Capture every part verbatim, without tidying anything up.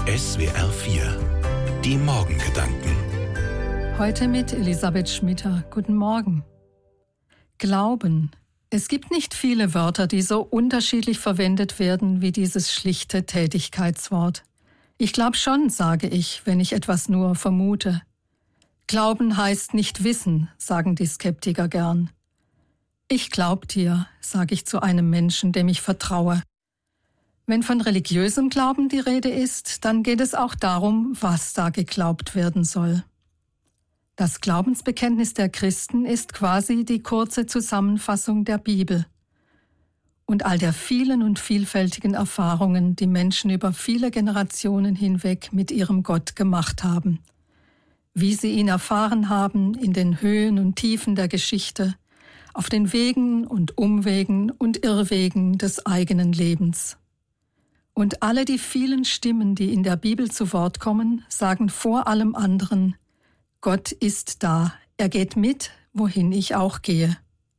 S W R vier. Die Morgengedanken. Heute mit Elisabeth Schmitter. Guten Morgen. Glauben. Es gibt nicht viele Wörter, die so unterschiedlich verwendet werden wie dieses schlichte Tätigkeitswort. Ich glaube schon, sage ich, wenn ich etwas nur vermute. Glauben heißt nicht wissen, sagen die Skeptiker gern. Ich glaub dir, sage ich zu einem Menschen, dem ich vertraue. Wenn von religiösem Glauben die Rede ist, dann geht es auch darum, was da geglaubt werden soll. Das Glaubensbekenntnis der Christen ist quasi die kurze Zusammenfassung der Bibel und all der vielen und vielfältigen Erfahrungen, die Menschen über viele Generationen hinweg mit ihrem Gott gemacht haben. Wie sie ihn erfahren haben in den Höhen und Tiefen der Geschichte, auf den Wegen und Umwegen und Irrwegen des eigenen Lebens. Und alle die vielen Stimmen, die in der Bibel zu Wort kommen, sagen vor allem anderen: Gott ist da, er geht mit, wohin ich auch gehe.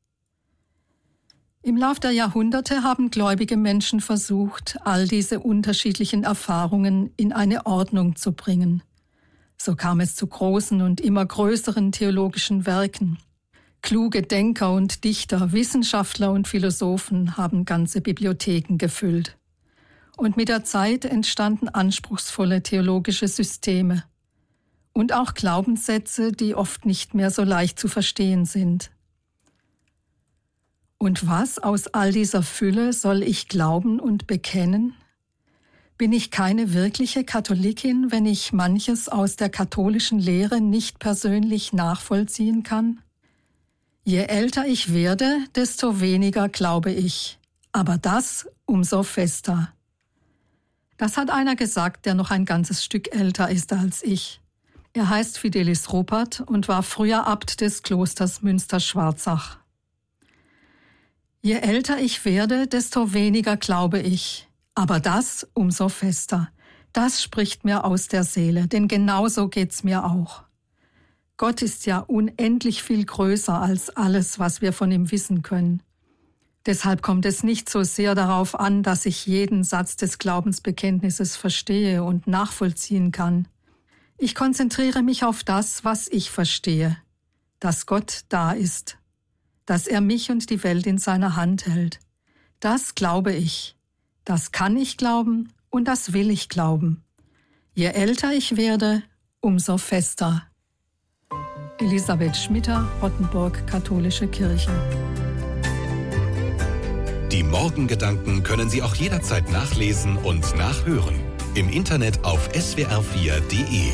Im Lauf der Jahrhunderte haben gläubige Menschen versucht, all diese unterschiedlichen Erfahrungen in eine Ordnung zu bringen. So kam es zu großen und immer größeren theologischen Werken. Kluge Denker und Dichter, Wissenschaftler und Philosophen haben ganze Bibliotheken gefüllt. Und mit der Zeit entstanden anspruchsvolle theologische Systeme und auch Glaubenssätze, die oft nicht mehr so leicht zu verstehen sind. Und was aus all dieser Fülle soll ich glauben und bekennen? Bin ich keine wirkliche Katholikin, wenn ich manches aus der katholischen Lehre nicht persönlich nachvollziehen kann? Je älter ich werde, desto weniger glaube ich, aber das umso fester. Das hat einer gesagt, der noch ein ganzes Stück älter ist als ich. Er heißt Fidelis Ruppert und war früher Abt des Klosters Münster-Schwarzach. Je älter ich werde, desto weniger glaube ich, aber das umso fester. Das spricht mir aus der Seele, denn genauso geht's mir auch. Gott ist ja unendlich viel größer als alles, was wir von ihm wissen können. Deshalb kommt es nicht so sehr darauf an, dass ich jeden Satz des Glaubensbekenntnisses verstehe und nachvollziehen kann. Ich konzentriere mich auf das, was ich verstehe, dass Gott da ist, dass er mich und die Welt in seiner Hand hält. Das glaube ich, das kann ich glauben und das will ich glauben. Je älter ich werde, umso fester. Elisabeth Schmitter, Rottenburg, Katholische Kirche. Die Morgengedanken können Sie auch jederzeit nachlesen und nachhören. Im Internet auf S W R vier Punkt de.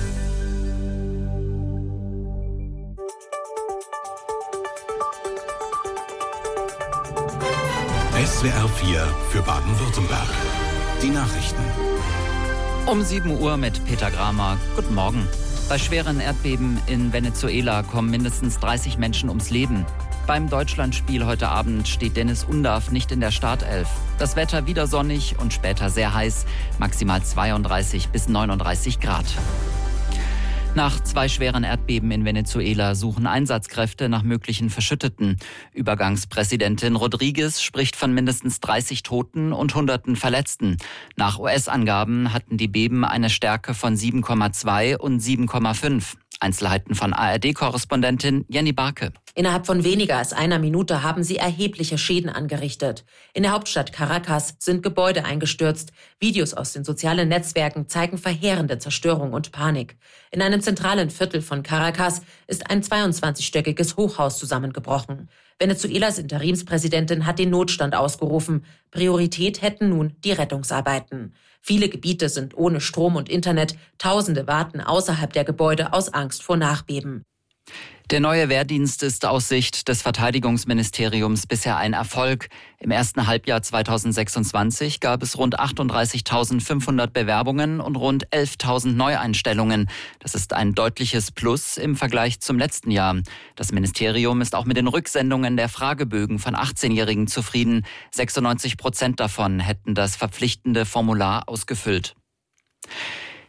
S W R vier für Baden-Württemberg. Die Nachrichten. Um sieben Uhr mit Peter Gramer. Guten Morgen. Bei schweren Erdbeben in Venezuela kommen mindestens dreißig Menschen ums Leben. Beim Deutschlandspiel heute Abend steht Dennis Undav nicht in der Startelf. Das Wetter wieder sonnig und später sehr heiß, maximal zweiunddreißig bis neununddreißig Grad. Nach zwei schweren Erdbeben in Venezuela suchen Einsatzkräfte nach möglichen Verschütteten. Übergangspräsidentin Rodriguez spricht von mindestens dreißig Toten und Hunderten Verletzten. Nach U S-Angaben hatten die Beben eine Stärke von sieben Komma zwei und sieben Komma fünf. Einzelheiten von A R D-Korrespondentin Jenny Barke. Innerhalb von weniger als einer Minute haben sie erhebliche Schäden angerichtet. In der Hauptstadt Caracas sind Gebäude eingestürzt. Videos aus den sozialen Netzwerken zeigen verheerende Zerstörung und Panik. In einem zentralen Viertel von Caracas ist ein zweiundzwanzigstöckiges Hochhaus zusammengebrochen. Venezuelas Interimspräsidentin hat den Notstand ausgerufen. Priorität hätten nun die Rettungsarbeiten. Viele Gebiete sind ohne Strom und Internet. Tausende warten außerhalb der Gebäude aus Angst vor Nachbeben. Der neue Wehrdienst ist aus Sicht des Verteidigungsministeriums bisher ein Erfolg. Im ersten Halbjahr zweitausendsechsundzwanzig gab es rund achtunddreißigtausendfünfhundert Bewerbungen und rund elftausend Neueinstellungen. Das ist ein deutliches Plus im Vergleich zum letzten Jahr. Das Ministerium ist auch mit den Rücksendungen der Fragebögen von achtzehnjährigen zufrieden. sechsundneunzig Prozent davon hätten das verpflichtende Formular ausgefüllt.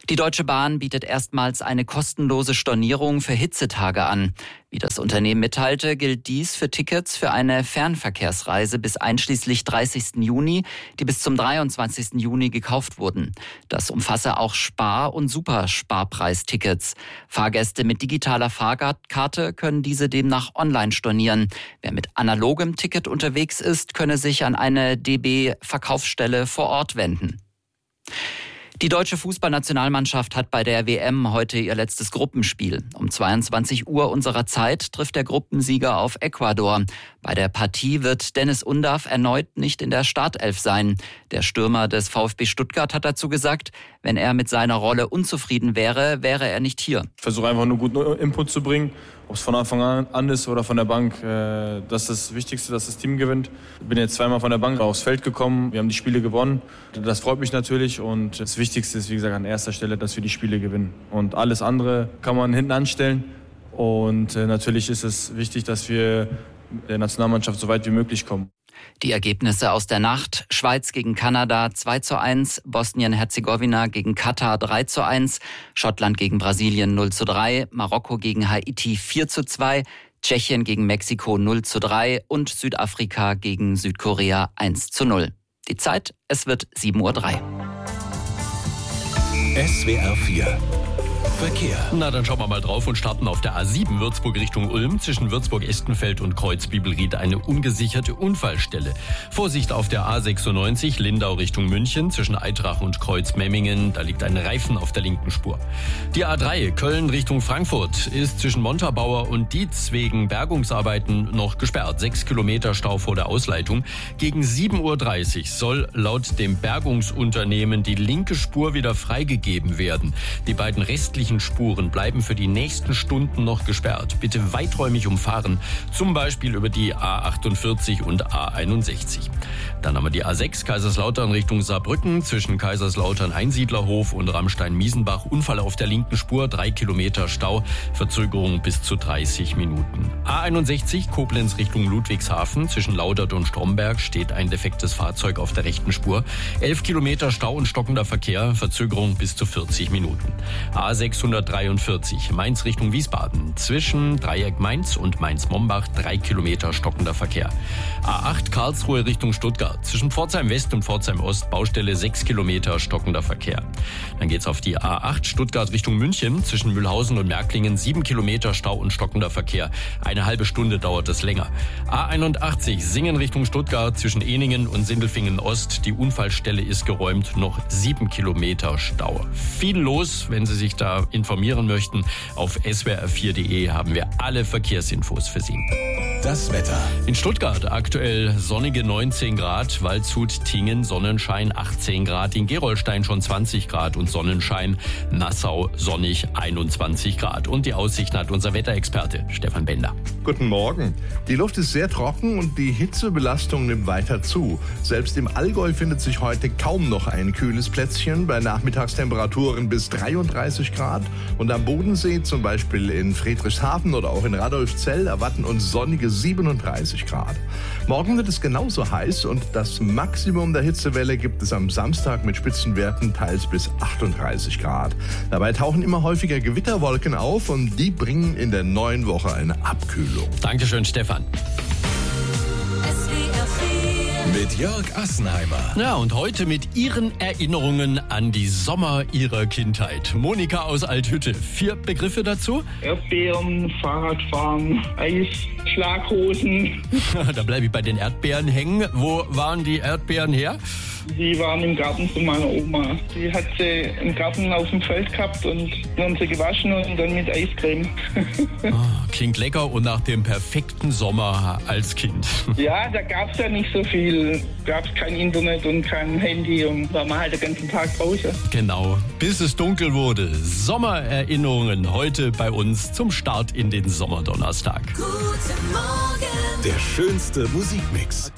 Die Deutsche Bahn bietet erstmals eine kostenlose Stornierung für Hitzetage an. Wie das Unternehmen mitteilte, gilt dies für Tickets für eine Fernverkehrsreise bis einschließlich dreißigsten Juni, die bis zum dreiundzwanzigsten Juni gekauft wurden. Das umfasse auch Spar- und Supersparpreistickets. Fahrgäste mit digitaler Fahrkarte können diese demnach online stornieren. Wer mit analogem Ticket unterwegs ist, könne sich an eine D B-Verkaufsstelle vor Ort wenden. Die deutsche Fußballnationalmannschaft hat bei der W M heute ihr letztes Gruppenspiel. Um zweiundzwanzig Uhr unserer Zeit trifft der Gruppensieger auf Ecuador. Bei der Partie wird Deniz Undav erneut nicht in der Startelf sein. Der Stürmer des VfB Stuttgart hat dazu gesagt, wenn er mit seiner Rolle unzufrieden wäre, wäre er nicht hier. Ich versuche einfach nur guten Input zu bringen. Ob es von Anfang an ist oder von der Bank, das ist das Wichtigste, dass das Team gewinnt. Ich bin jetzt zweimal von der Bank aufs Feld gekommen, wir haben die Spiele gewonnen. Das freut mich natürlich und das Wichtigste ist, wie gesagt, an erster Stelle, dass wir die Spiele gewinnen. Und alles andere kann man hinten anstellen und natürlich ist es wichtig, dass wir der Nationalmannschaft so weit wie möglich kommen. Die Ergebnisse aus der Nacht: Schweiz gegen Kanada zwei zu eins, Bosnien-Herzegowina gegen Katar drei zu eins, Schottland gegen Brasilien null zu drei, Marokko gegen Haiti vier zu zwei, Tschechien gegen Mexiko null zu drei und Südafrika gegen Südkorea eins zu null. Die Zeit, es wird sieben Uhr drei. S W R vier Verkehr. Na, dann schauen wir mal drauf und starten auf der A sieben Würzburg Richtung Ulm. Zwischen Würzburg-Estenfeld und Kreuz-Bibelried eine ungesicherte Unfallstelle. Vorsicht auf der A sechsundneunzig Lindau Richtung München. Zwischen Eitrach und Kreuz-Memmingen, da liegt ein Reifen auf der linken Spur. Die A drei Köln Richtung Frankfurt ist zwischen Montabaur und Dietz wegen Bergungsarbeiten noch gesperrt. Sechs Kilometer Stau vor der Ausleitung. Gegen sieben Uhr dreißig soll laut dem Bergungsunternehmen die linke Spur wieder freigegeben werden. Die beiden restlichen Spuren bleiben für die nächsten Stunden noch gesperrt. Bitte weiträumig umfahren, zum Beispiel über die A achtundvierzig und A einundsechzig. Dann haben wir die A sechs Kaiserslautern Richtung Saarbrücken. Zwischen Kaiserslautern Einsiedlerhof und Ramstein-Miesenbach Unfall auf der linken Spur, drei Kilometer Stau, Verzögerung bis zu dreißig Minuten. A einundsechzig Koblenz Richtung Ludwigshafen. Zwischen Laudert und Stromberg steht ein defektes Fahrzeug auf der rechten Spur. elf Kilometer Stau und stockender Verkehr, Verzögerung bis zu vierzig Minuten. A sechshundertdreiundvierzig Mainz Richtung Wiesbaden. Zwischen Dreieck Mainz und Mainz-Mombach drei Kilometer stockender Verkehr. A acht Karlsruhe Richtung Stuttgart. Zwischen Pforzheim West und Pforzheim Ost Baustelle sechs Kilometer stockender Verkehr. Dann geht's auf die A acht Stuttgart Richtung München. Zwischen Mühlhausen und Märklingen sieben Kilometer Stau und stockender Verkehr. Eine halbe Stunde dauert es länger. A einundachtzig Singen Richtung Stuttgart. Zwischen Eningen und Sindelfingen Ost. Die Unfallstelle ist geräumt. Noch sieben Kilometer Stau. Viel los, wenn Sie sich da informieren möchten. Auf S W R vier punkt de haben wir alle Verkehrsinfos für Sie. Das Wetter. In Stuttgart aktuell sonnige neunzehn Grad, Waldshut, Tingen, Sonnenschein achtzehn Grad, in Gerolstein schon zwanzig Grad und Sonnenschein, Nassau sonnig einundzwanzig Grad. Und die Aussichten hat unser Wetterexperte Stefan Bender. Guten Morgen. Die Luft ist sehr trocken und die Hitzebelastung nimmt weiter zu. Selbst im Allgäu findet sich heute kaum noch ein kühles Plätzchen, bei Nachmittagstemperaturen bis dreiunddreißig Grad. Und am Bodensee, zum Beispiel in Friedrichshafen oder auch in Radolfzell, erwarten uns sonnige siebenunddreißig Grad. Morgen wird es genauso heiß und das Maximum der Hitzewelle gibt es am Samstag mit Spitzenwerten teils bis achtunddreißig Grad. Dabei tauchen immer häufiger Gewitterwolken auf und die bringen in der neuen Woche eine Abkühlung. Dankeschön, Stefan. Mit Jörg Assenheimer. Ja, und heute mit Ihren Erinnerungen an die Sommer Ihrer Kindheit. Monika aus Althütte, vier Begriffe dazu? Erdbeeren, Fahrradfahren, Eis, Schlaghosen. Da bleibe ich bei den Erdbeeren hängen. Wo waren die Erdbeeren her? Die waren im Garten von meiner Oma. Die hat sie im Garten auf dem Feld gehabt und dann haben sie gewaschen und dann mit Eiscreme. Oh, klingt lecker und nach dem perfekten Sommer als Kind. Ja, da gab es ja nicht so viel. Gab es kein Internet und kein Handy und war man halt den ganzen Tag draußen. Genau, bis es dunkel wurde. Sommererinnerungen heute bei uns zum Start in den Sommerdonnerstag. Guten Morgen. Der schönste Musikmix.